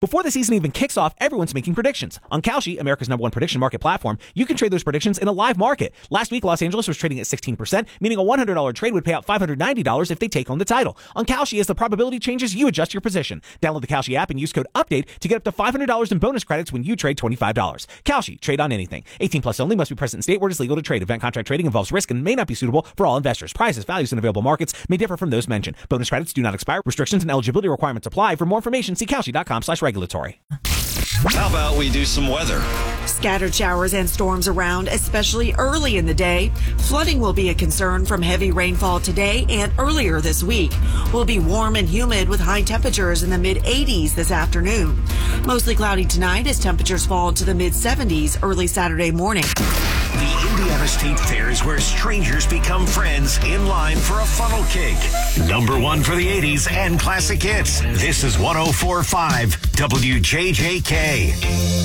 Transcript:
Before the season even kicks off, everyone's making predictions. On Kalshi, America's #1 prediction market platform, you can trade those predictions in a live market. Last week, Los Angeles was trading at 16%, meaning a $100 trade would pay out $590 if they take home the title. On Kalshi, as the probability changes, you adjust your position. Download the Kalshi app and use code UPDATE to get up to $500 in bonus credits when you trade $25. Kalshi, trade on anything. 18 plus only, must be present in state where it is legal to trade. Event contract trading involves risk and may not be suitable for all investors. Prices, values, and available markets may differ from those mentioned. Bonus credits do not expire. Restrictions and eligibility requirements apply. For more information, see Kalshi.com/regulatory. How about we do some weather? Scattered showers and storms around, especially early in the day. Flooding will be a concern from heavy rainfall today and earlier this week. Will be warm and humid with high temperatures in the mid-80s this afternoon. Mostly cloudy tonight as temperatures fall to the mid-70s early Saturday morning. The Indiana State Fair is where strangers become friends in line for a funnel cake. #1 for the 80s and classic hits. This is 104.5 WJJK.